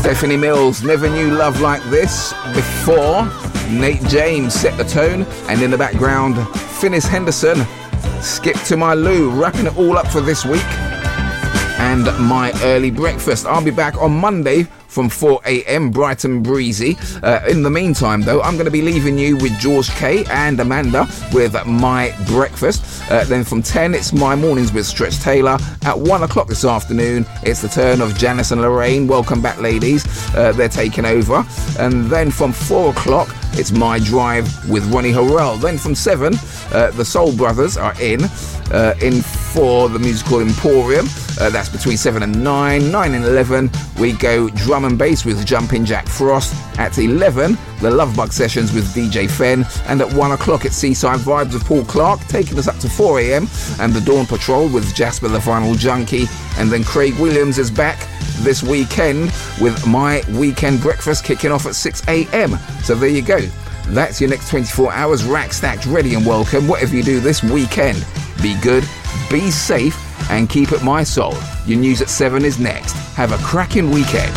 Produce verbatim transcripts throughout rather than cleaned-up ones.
Stephanie Mills, Never Knew Love Like This. Before, Nate James, Set the Tone. And in the background, Finnis Henderson, Skip to My Lou, wrapping it all up for this week. And My Early Breakfast. I'll be back on Monday from four a.m, bright and breezy. Uh, in the meantime, though, I'm going to be leaving you with George K and Amanda with My Breakfast. Uh, then from ten, it's My Mornings with Stretch Taylor. At one o'clock this afternoon, it's the turn of Janice and Lorraine. Welcome back, ladies. Uh, they're taking over. And then from four o'clock, it's My Drive with Ronnie Harrell. Then from seven, uh, the Soul Brothers are in. Uh, in for the Musical Emporium. Uh, that's between seven and nine. nine and eleven, we go drum and bass with Jumpin' Jack Frost. At eleven, the Love Bug Sessions with D J Fen. And at one o'clock, it's Seaside Vibes with Paul Clark, taking us up to four a.m. And the Dawn Patrol with Jasper the Vinyl Junkie. And then Craig Williams is back this weekend with My Weekend Breakfast, kicking off at six a.m. So there you go. That's your next twenty-four hours rack stacked, ready and welcome. Whatever you do this weekend, be good, be safe, and keep it My Soul. Your news at seven is next. Have a cracking weekend.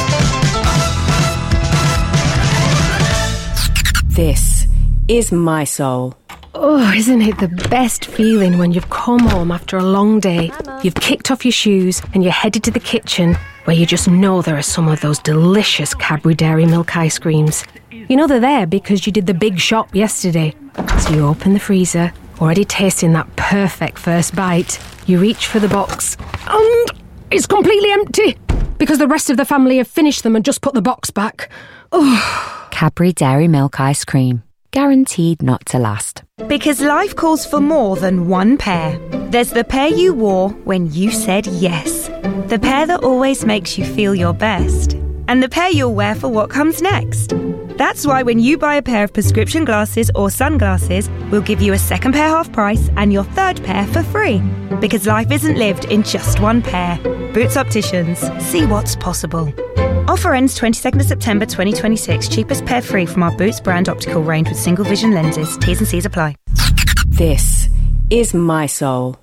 This is My Soul. Oh, isn't it the best feeling when you've come home after a long day, you've kicked off your shoes and you're headed to the kitchen where you just know there are some of those delicious Cadbury Dairy Milk ice creams. You know they're there because you did the big shop yesterday. So you open the freezer, already tasting that perfect first bite. You reach for the box and it's completely empty because the rest of the family have finished them and just put the box back. Oh. Cadbury Dairy Milk ice cream. Guaranteed not to last. Because life calls for more than one pair. There's the pair you wore when you said yes. The pair that always makes you feel your best. And the pair you'll wear for what comes next. That's why when you buy a pair of prescription glasses or sunglasses, we'll give you a second pair half price and your third pair for free. Because life isn't lived in just one pair. Boots Opticians. See what's possible. Offer ends twenty-second of September twenty twenty-six. Cheapest pair free from our Boots brand optical range with single vision lenses. T's and C's apply. This is My Soul.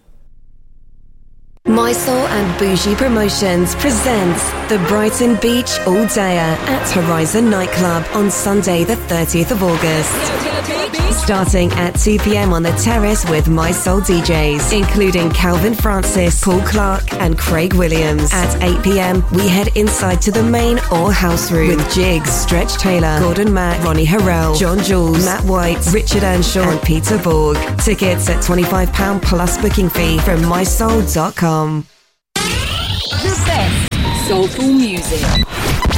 My Soul and Bougie Promotions presents the Brighton Beach All-Dayer at Horizon Nightclub on Sunday the thirtieth of August. Starting at two p.m. on the terrace with My Soul D Js, including Calvin Francis, Paul Clark and Craig Williams. At eight p.m, we head inside to the main all-house room with Jigs, Stretch Taylor, Gordon Mack, Ronnie Harrell, John Jules, Matt White, Richard Earnshaw and Peter Borg. Tickets at twenty-five pounds plus booking fee from my soul dot com. The best soulful music.